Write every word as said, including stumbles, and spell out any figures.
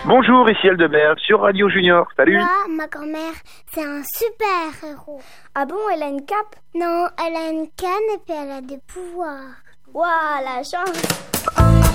Bonjour, ici Aldebert sur Radio Junior. Salut. Moi, ma grand-mère, c'est un super héros. Ah bon, elle a une cape? Non, elle a une canne et puis elle a des pouvoirs. Waouh, la chance!